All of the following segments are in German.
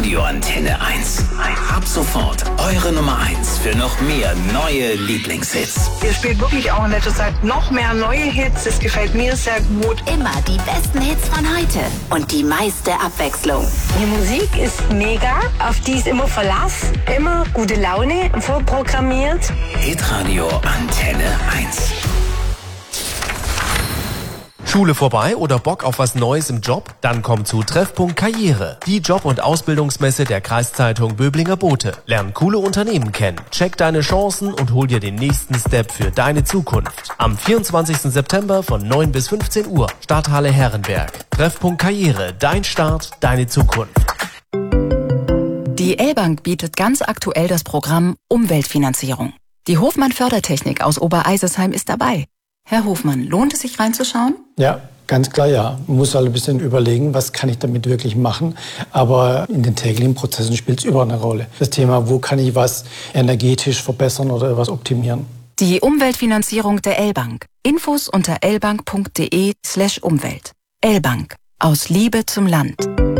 Hitradio Antenne 1. Ab sofort eure Nummer 1 für noch mehr neue Lieblingshits. Ihr spielt wirklich auch in letzter Zeit noch mehr neue Hits. Das gefällt mir sehr gut. Immer die besten Hits von heute und die meiste Abwechslung. Die Musik ist mega, auf die ist immer Verlass, immer gute Laune, vorprogrammiert. Hitradio Antenne 1. Schule vorbei oder Bock auf was Neues im Job? Dann komm zu Treffpunkt Karriere, die Job- und Ausbildungsmesse der Kreiszeitung Böblinger Bote. Lern coole Unternehmen kennen, check deine Chancen und hol dir den nächsten Step für deine Zukunft. Am 24. September von 9 bis 15 Uhr, Stadthalle Herrenberg. Treffpunkt Karriere, dein Start, deine Zukunft. Die L-Bank bietet ganz aktuell das Programm Umweltfinanzierung. Die Hofmann Fördertechnik aus Obereisesheim ist dabei. Herr Hofmann, lohnt es sich reinzuschauen? Ja, ganz klar ja. Man muss halt ein bisschen überlegen, was kann ich damit wirklich machen. Aber in den täglichen Prozessen spielt es überall eine Rolle. Das Thema, wo kann ich was energetisch verbessern oder was optimieren. Die Umweltfinanzierung der L-Bank. Infos unter lbank.de/Umwelt. L-Bank. Aus Liebe zum Land.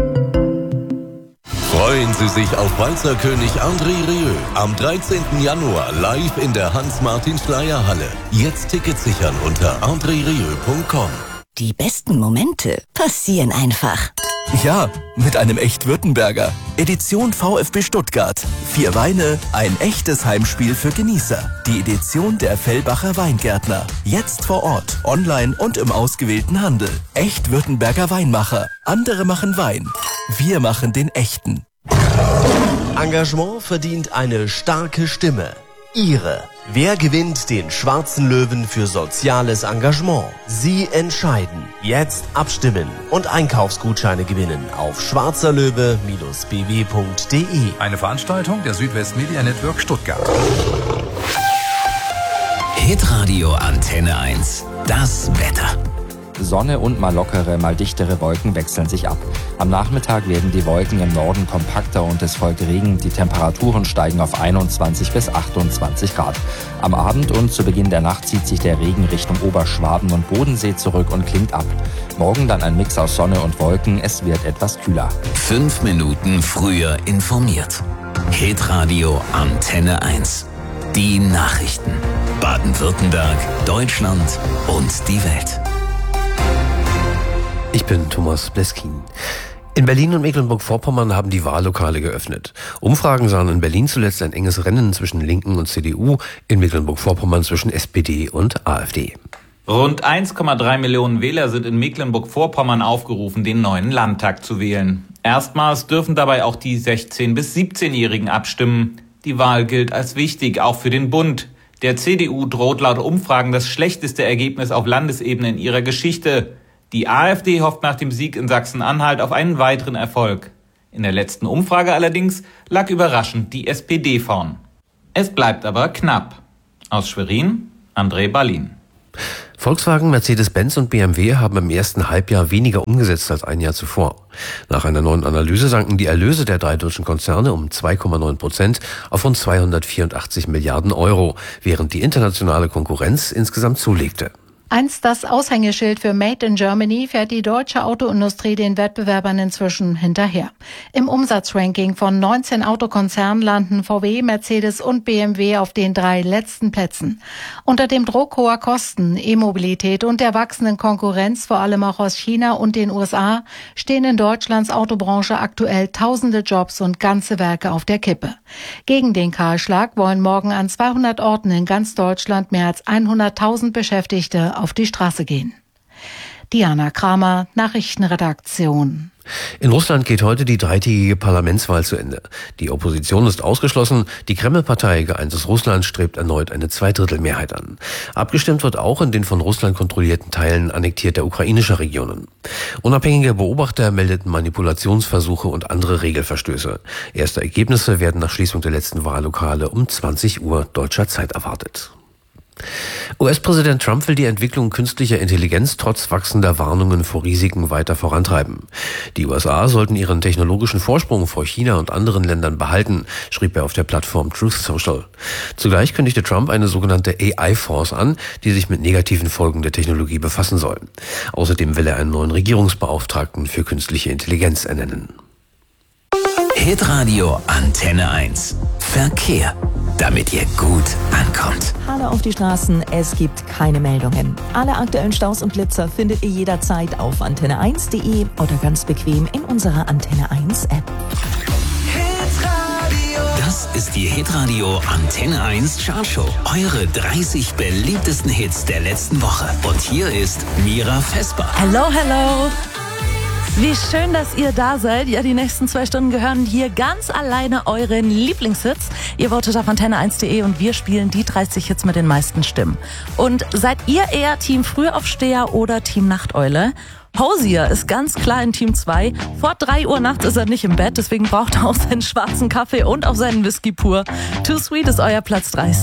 Freuen Sie sich auf Walzerkönig André Rieu am 13. Januar live in der Hans-Martin-Schleyer-Halle. Jetzt Tickets sichern unter andrerieu.com. Die besten Momente passieren einfach. Ja, mit einem Echt-Württemberger. Edition VfB Stuttgart. 4 Weine, ein echtes Heimspiel für Genießer. Die Edition der Fellbacher Weingärtner. Jetzt vor Ort, online und im ausgewählten Handel. Echt-Württemberger Weinmacher. Andere machen Wein. Wir machen den echten. Engagement verdient eine starke Stimme. Ihre. Wer gewinnt den Schwarzen Löwen für soziales Engagement? Sie entscheiden. Jetzt abstimmen und Einkaufsgutscheine gewinnen auf schwarzerlöwe-bw.de. Eine Veranstaltung der Südwest Media Network Stuttgart. Hitradio Antenne 1. Das Wetter. Sonne und mal lockere, mal dichtere Wolken wechseln sich ab. Am Nachmittag werden die Wolken im Norden kompakter und es folgt Regen. Die Temperaturen steigen auf 21 bis 28 Grad. Am Abend und zu Beginn der Nacht zieht sich der Regen Richtung Oberschwaben und Bodensee zurück und klingt ab. Morgen dann ein Mix aus Sonne und Wolken. Es wird etwas kühler. 5 Minuten früher informiert. Hitradio Antenne 1. Die Nachrichten. Baden-Württemberg, Deutschland und die Welt. Ich bin Thomas Bleskin. In Berlin und Mecklenburg-Vorpommern haben die Wahllokale geöffnet. Umfragen sahen in Berlin zuletzt ein enges Rennen zwischen Linken und CDU, in Mecklenburg-Vorpommern zwischen SPD und AfD. Rund 1,3 Millionen Wähler sind in Mecklenburg-Vorpommern aufgerufen, den neuen Landtag zu wählen. Erstmals dürfen dabei auch die 16- bis 17-Jährigen abstimmen. Die Wahl gilt als wichtig, auch für den Bund. Der CDU droht laut Umfragen das schlechteste Ergebnis auf Landesebene in ihrer Geschichte. Die AfD hofft nach dem Sieg in Sachsen-Anhalt auf einen weiteren Erfolg. In der letzten Umfrage allerdings lag überraschend die SPD vorn. Es bleibt aber knapp. Aus Schwerin, André Ballin. Volkswagen, Mercedes-Benz und BMW haben im ersten Halbjahr weniger umgesetzt als ein Jahr zuvor. Nach einer neuen Analyse sanken die Erlöse der 3 deutschen Konzerne um 2,9% auf rund 284 Milliarden Euro, während die internationale Konkurrenz insgesamt zulegte. Einst das Aushängeschild für Made in Germany fährt die deutsche Autoindustrie den Wettbewerbern inzwischen hinterher. Im Umsatzranking von 19 Autokonzernen landen VW, Mercedes und BMW auf den 3 letzten Plätzen. Unter dem Druck hoher Kosten, E-Mobilität und der wachsenden Konkurrenz, vor allem auch aus China und den USA, stehen in Deutschlands Autobranche aktuell tausende Jobs und ganze Werke auf der Kippe. Gegen den Kahlschlag wollen morgen an 200 Orten in ganz Deutschland mehr als 100.000 Beschäftigte auf die Straße gehen. Diana Kramer, Nachrichtenredaktion. In Russland geht heute die 3-tägige Parlamentswahl zu Ende. Die Opposition ist ausgeschlossen. Die Kreml-Partei Geeintes Russland strebt erneut eine Zweidrittelmehrheit an. Abgestimmt wird auch in den von Russland kontrollierten Teilen annektierter ukrainischer Regionen. Unabhängige Beobachter meldeten Manipulationsversuche und andere Regelverstöße. Erste Ergebnisse werden nach Schließung der letzten Wahllokale um 20 Uhr deutscher Zeit erwartet. US-Präsident Trump will die Entwicklung künstlicher Intelligenz trotz wachsender Warnungen vor Risiken weiter vorantreiben. Die USA sollten ihren technologischen Vorsprung vor China und anderen Ländern behalten, schrieb er auf der Plattform Truth Social. Zugleich kündigte Trump eine sogenannte AI-Force an, die sich mit negativen Folgen der Technologie befassen soll. Außerdem will er einen neuen Regierungsbeauftragten für künstliche Intelligenz ernennen. Hitradio Antenne 1. Verkehr, damit ihr gut ankommt. Hallo auf die Straßen, es gibt keine Meldungen. Alle aktuellen Staus und Blitzer findet ihr jederzeit auf antenne1.de oder ganz bequem in unserer Antenne 1 App. Das ist die Hitradio Antenne 1 Chartshow. Eure 30 beliebtesten Hits der letzten Woche. Und hier ist Mira Vesper. Hello, hello. Wie schön, dass ihr da seid. Ja, die nächsten 2 Stunden gehören hier ganz alleine euren Lieblingshits. Ihr votet auf antenne1.de und wir spielen die 30 Hits mit den meisten Stimmen. Und seid ihr eher Team Frühaufsteher oder Team Nachteule? Hosier ist ganz klar in Team 2. Vor 3 Uhr nachts ist er nicht im Bett, deswegen braucht er auch seinen schwarzen Kaffee und auch seinen Whisky pur. Too Sweet ist euer Platz 30.